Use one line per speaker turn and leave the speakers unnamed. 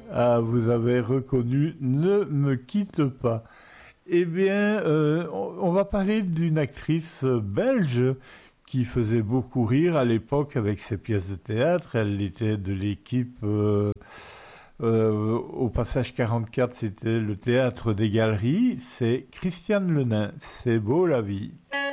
Ah, vous avez reconnu Ne me quitte pas. Eh bien, on va parler d'une actrice belge qui faisait beaucoup rire à l'époque avec ses pièces de théâtre. Elle était de l'équipe au passage 44, c'était le théâtre des Galeries. C'est Christiane Lenain. C'est beau la vie.